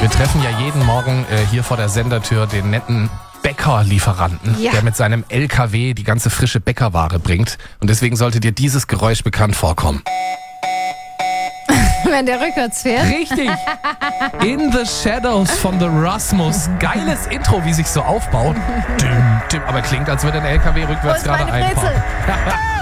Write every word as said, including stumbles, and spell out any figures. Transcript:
Wir treffen ja jeden Morgen äh, hier vor der Sendertür den netten Bäckerlieferanten, Ja. der mit seinem L K W die ganze frische Bäckerware bringt. Und deswegen sollte dir dieses Geräusch bekannt vorkommen. Wenn der rückwärts fährt. Richtig. In the Shadows von The Rasmus. Geiles Intro, wie sich so aufbaut. Düm, düm. Aber klingt, als würde ein L K W rückwärts Wo ist gerade meine einfahren. Brezel?